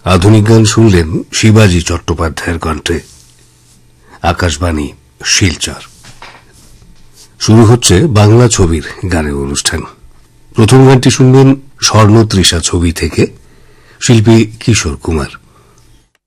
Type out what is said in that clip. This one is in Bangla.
আধুনিক গান শুনলেন শিবাজি চট্টোপাধ্যায়ের কণ্ঠে। আকাশবাণী শিলচর। শুরু হচ্ছে বাংলা ছবির গানের অনুষ্ঠান। প্রথম গানটি শুনবেন স্বর্ণতৃষা ছবি থেকে, শিল্পী কিশোর কুমার।